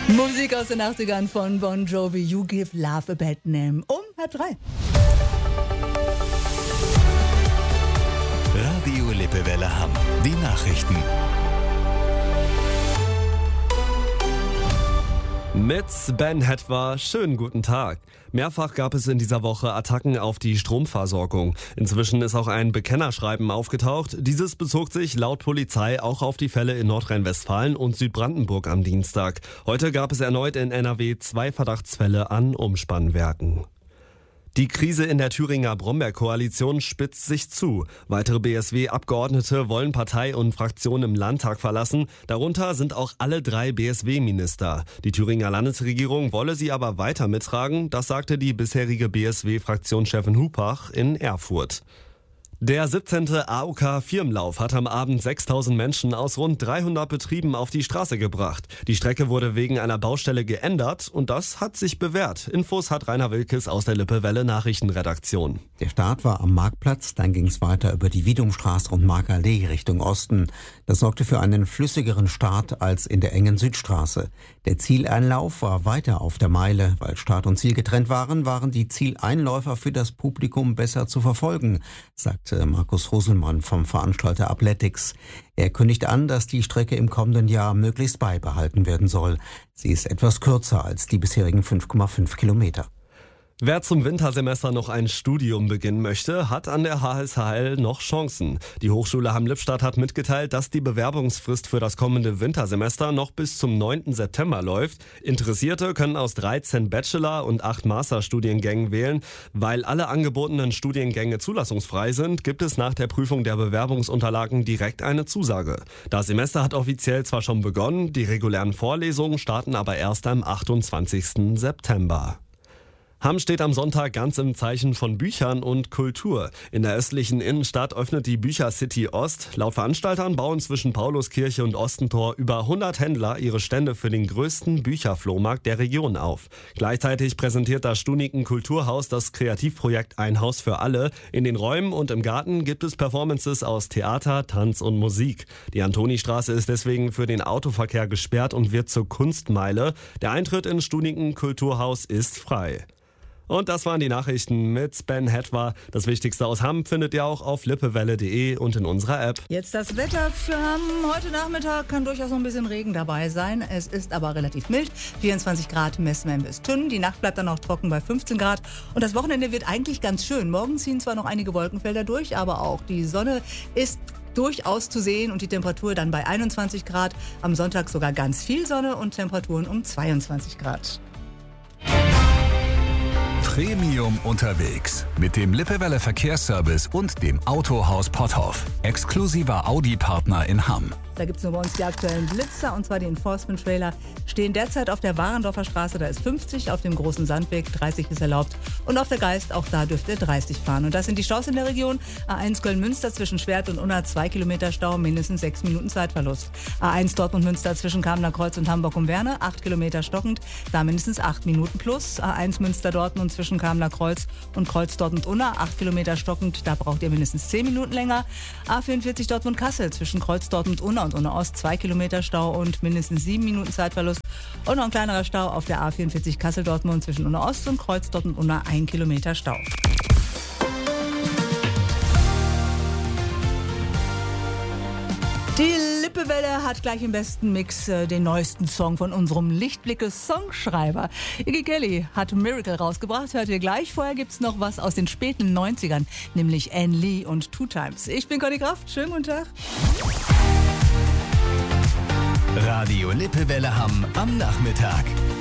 Musik aus den 80ern von Bon Jovi, You Give Love a Bad Name. Um 2:30. Radio Lippewelle Hamm. Die Nachrichten. Mit Ben Hetwa, schönen guten Tag. Mehrfach gab es in dieser Woche Attacken auf die Stromversorgung. Inzwischen ist auch ein Bekennerschreiben aufgetaucht. Dieses bezog sich laut Polizei auch auf die Fälle in Nordrhein-Westfalen und Südbrandenburg am Dienstag. Heute gab es erneut in NRW 2 Verdachtsfälle an Umspannwerken. Die Krise in der Thüringer Brombeerkoalition spitzt sich zu. Weitere BSW-Abgeordnete wollen Partei und Fraktion im Landtag verlassen. Darunter sind auch alle 3 BSW-Minister. Die Thüringer Landesregierung wolle sie aber weiter mittragen. Das sagte die bisherige BSW-Fraktionschefin Hupach in Erfurt. Der 17. AOK-Firmenlauf hat am Abend 6.000 Menschen aus rund 300 Betrieben auf die Straße gebracht. Die Strecke wurde wegen einer Baustelle geändert und das hat sich bewährt. Infos hat Rainer Wilkes aus der Lippewelle Nachrichtenredaktion. Der Start war am Marktplatz, dann ging es weiter über die Wiedumstraße und Markallee Richtung Osten. Das sorgte für einen flüssigeren Start als in der engen Südstraße. Der Zieleinlauf war weiter auf der Meile. Weil Start und Ziel getrennt waren die Zieleinläufer für das Publikum besser zu verfolgen, sagte Markus Roselmann vom Veranstalter Athletics. Er kündigt an, dass die Strecke im kommenden Jahr möglichst beibehalten werden soll. Sie ist etwas kürzer als die bisherigen 5,5 Kilometer. Wer zum Wintersemester noch ein Studium beginnen möchte, hat an der HSHL noch Chancen. Die Hochschule Hamm-Lippstadt hat mitgeteilt, dass die Bewerbungsfrist für das kommende Wintersemester noch bis zum 9. September läuft. Interessierte können aus 13 Bachelor- und 8 Masterstudiengängen wählen. Weil alle angebotenen Studiengänge zulassungsfrei sind, gibt es nach der Prüfung der Bewerbungsunterlagen direkt eine Zusage. Das Semester hat offiziell zwar schon begonnen, die regulären Vorlesungen starten aber erst am 28. September. Hamm steht am Sonntag ganz im Zeichen von Büchern und Kultur. In der östlichen Innenstadt öffnet die Büchercity Ost. Laut Veranstaltern bauen zwischen Pauluskirche und Ostentor über 100 Händler ihre Stände für den größten Bücherflohmarkt der Region auf. Gleichzeitig präsentiert das Stuniken Kulturhaus das Kreativprojekt Ein Haus für alle. In den Räumen und im Garten gibt es Performances aus Theater, Tanz und Musik. Die Antonistraße ist deswegen für den Autoverkehr gesperrt und wird zur Kunstmeile. Der Eintritt ins Stuniken Kulturhaus ist frei. Und das waren die Nachrichten mit Ben Hetwa. Das Wichtigste aus Hamm findet ihr auch auf lippewelle.de und in unserer App. Jetzt das Wetter für Hamm. Heute Nachmittag kann durchaus noch ein bisschen Regen dabei sein. Es ist aber relativ mild. 24 Grad messen wir in Westtünn. Die Nacht bleibt dann auch trocken bei 15 Grad. Und das Wochenende wird eigentlich ganz schön. Morgen ziehen zwar noch einige Wolkenfelder durch, aber auch die Sonne ist durchaus zu sehen und die Temperatur dann bei 21 Grad. Am Sonntag sogar ganz viel Sonne und Temperaturen um 22 Grad. Premium unterwegs mit dem Lippewelle Verkehrsservice und dem Autohaus Potthoff. Exklusiver Audi-Partner in Hamm. Da gibt es nur bei uns die aktuellen Blitzer, und zwar die Enforcement-Trailer stehen derzeit auf der Warendorfer Straße, da ist 50, auf dem Großen Sandweg 30 ist erlaubt und auf der Geist, auch da dürft ihr 30 fahren. Und das sind die Staus in der Region. A1 Köln-Münster zwischen Schwert und Unna 2 Kilometer Stau, mindestens 6 Minuten Zeitverlust. A1 Dortmund-Münster zwischen Kamener Kreuz und Hamburg-Umwerne 8 Kilometer stockend, da mindestens 8 Minuten plus. A1 Münster-Dortmund zwischen Kamener Kreuz und Kreuz Dortmund-Unna 8 Kilometer stockend, da braucht ihr mindestens 10 Minuten länger. A44 Dortmund-Kassel zwischen Kreuz Dortmund-Unna und Unna Ost 2 Kilometer Stau und mindestens 7 Minuten Zeitverlust. Und noch ein kleinerer Stau auf der A44 Kassel-Dortmund zwischen Unna Ost und Kreuz Dortmund-Unna 1 Kilometer Stau. Die Lippewelle hat gleich im besten Mix den neuesten Song von unserem Lichtblicke-Songschreiber. Iggy Kelly hat Miracle rausgebracht, hört ihr gleich. Vorher gibt's noch was aus den späten 90ern, nämlich Anne Lee und Two Times. Ich bin Conny Kraft, schönen guten Tag. Radio Lippewelle Hamm am Nachmittag.